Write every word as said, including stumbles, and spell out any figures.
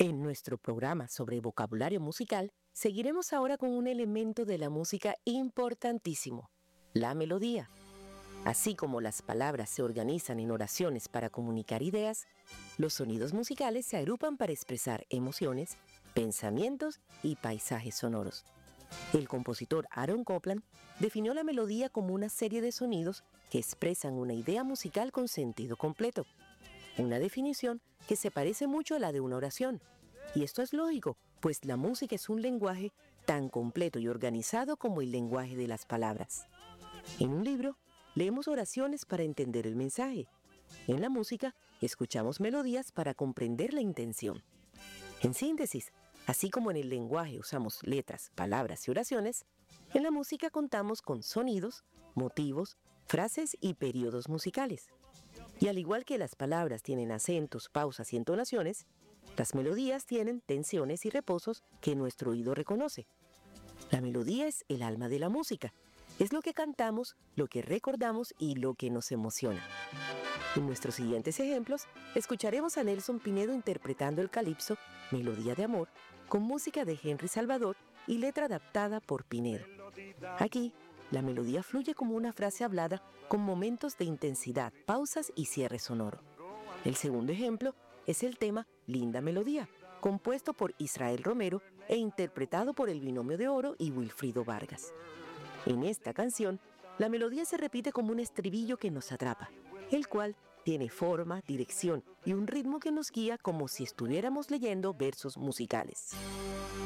En nuestro programa sobre vocabulario musical, seguiremos ahora con un elemento de la música importantísimo, la melodía. Así como las palabras se organizan en oraciones para comunicar ideas, los sonidos musicales se agrupan para expresar emociones, pensamientos y paisajes sonoros. El compositor Aaron Copland definió la melodía como una serie de sonidos que expresan una idea musical con sentido completo. Una definición que se parece mucho a la de una oración. Y esto es lógico, pues la música es un lenguaje tan completo y organizado como el lenguaje de las palabras. En un libro, leemos oraciones para entender el mensaje. En la música, escuchamos melodías para comprender la intención. En síntesis, así como en el lenguaje usamos letras, palabras y oraciones, en la música contamos con sonidos, motivos, frases y periodos musicales. Y al igual que las palabras tienen acentos, pausas y entonaciones, las melodías tienen tensiones y reposos que nuestro oído reconoce. La melodía es el alma de la música. Es lo que cantamos, lo que recordamos y lo que nos emociona. En nuestros siguientes ejemplos, escucharemos a Nelson Pinedo interpretando el calipso, Melodía de Amor, con música de Henry Salvador y letra adaptada por Pinedo. Aquí, la melodía fluye como una frase hablada con momentos de intensidad, pausas y cierre sonoro. El segundo ejemplo es el tema Linda Melodía, compuesto por Israel Romero e interpretado por el Binomio de Oro y Wilfrido Vargas. En esta canción, la melodía se repite como un estribillo que nos atrapa, el cual tiene forma, dirección y un ritmo que nos guía como si estuviéramos leyendo versos musicales.